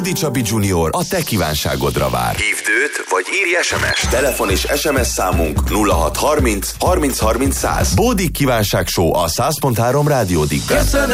Bódi Csabi Junior a te kívánságodra vár. Hívd őt, vagy írj SMS. Telefon és SMS számunk 0630 30 30 100. Bódi kívánság show a 100.3 Rádió Dickben.